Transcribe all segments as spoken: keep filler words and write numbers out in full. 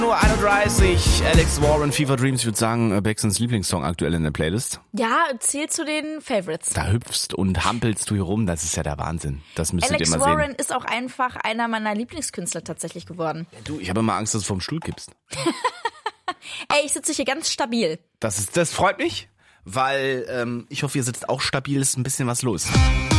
Nur einunddreißig, Alex Warren, Fever Dreams. Ich würde sagen, Baxons Lieblingssong aktuell in der Playlist. Ja, zählt zu den Favorites. Da hüpfst und hampelst du hier rum, das ist ja der Wahnsinn. Das müsstet Alex ihr mal Warren sehen. ist auch einfach einer meiner Lieblingskünstler tatsächlich geworden. Ja, du, ich habe immer Angst, dass du vom Stuhl kippst. Ey, ich sitze hier ganz stabil. Das ist, das freut mich, weil ähm, ich hoffe, ihr sitzt auch stabil, ist ein bisschen was los.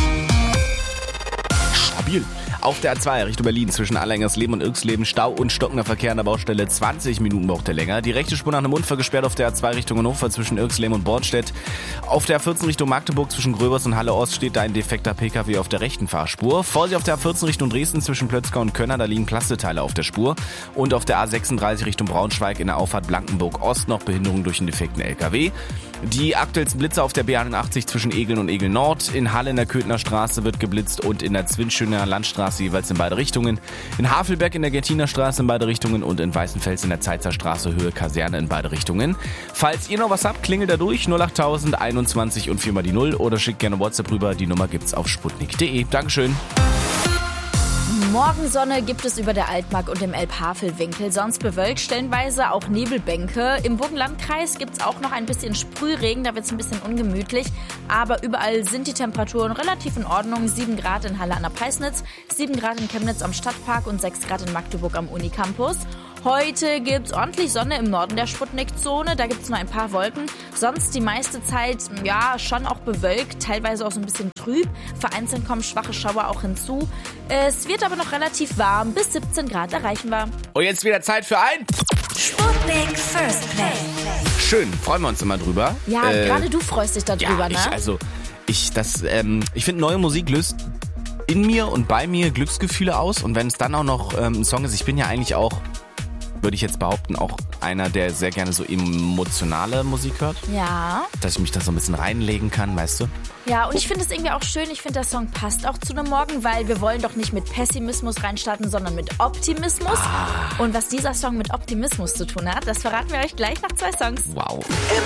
Stabil. Auf der A zwei Richtung Berlin zwischen Allengersleben und Irksleben Stau und stockender Verkehr an der Baustelle. zwanzig Minuten braucht er länger. Die rechte Spur nach einem Unfall gesperrt auf der A zwei Richtung Hannover zwischen Irksleben und Bornstedt. Auf der A vierzehn Richtung Magdeburg zwischen Gröbers und Halle Ost steht da ein defekter Pkw auf der rechten Fahrspur. Vorsicht auf der A vierzehn Richtung Dresden zwischen Plötzkau und Könner, da liegen Plasteteile auf der Spur. Und auf der A sechsunddreißig Richtung Braunschweig in der Auffahrt Blankenburg Ost noch Behinderung durch einen defekten L K W. Die aktuellsten Blitze auf der B einundachtzig zwischen Egeln und Egeln Nord. In Halle in der Köthner Straße wird geblitzt und in der Zwinschöner Landstraße jeweils in beide Richtungen. In Havelberg in der Gettiner Straße in beide Richtungen und in Weißenfels in der Zeitzer Straße Höhe Kaserne in beide Richtungen. Falls ihr noch was habt, klingelt da durch null acht tausend einundzwanzig und viermal die null oder schickt gerne WhatsApp rüber. Die Nummer gibt's auf sputnik punkt de. Dankeschön. Morgensonne gibt es über der Altmark und im Elbhavelwinkel, sonst bewölkt, stellenweise auch Nebelbänke. Im Burgenlandkreis gibt es auch noch ein bisschen Sprühregen, da wird es ein bisschen ungemütlich. Aber überall sind die Temperaturen relativ in Ordnung. sieben Grad in Halle an der Peisnitz, sieben Grad in Chemnitz am Stadtpark und sechs Grad in Magdeburg am Unicampus. Heute gibt's ordentlich Sonne im Norden der Sputnik-Zone, da gibt's nur ein paar Wolken. Sonst die meiste Zeit, ja, schon auch bewölkt, teilweise auch so ein bisschen trüb. Vereinzelt kommen schwache Schauer auch hinzu. Es wird aber noch relativ warm, bis siebzehn Grad erreichen wir. Und jetzt wieder Zeit für ein Sputnik First Play. Schön, freuen wir uns immer drüber. Ja, äh, gerade du freust dich darüber, ja, ich, ne? also, ich, das, ähm, ich finde, neue Musik löst in mir und bei mir Glücksgefühle aus. Und wenn es dann auch noch ähm, ein Song ist, ich bin ja eigentlich auch, würde ich jetzt behaupten, auch einer, der sehr gerne so emotionale Musik hört. Ja. Dass ich mich da so ein bisschen reinlegen kann, weißt du? Ja, und ich finde es irgendwie auch schön, ich finde, der Song passt auch zu einem Morgen, weil wir wollen doch nicht mit Pessimismus reinstarten, sondern mit Optimismus. Ah. Und was dieser Song mit Optimismus zu tun hat, das verraten wir euch gleich nach zwei Songs. Wow.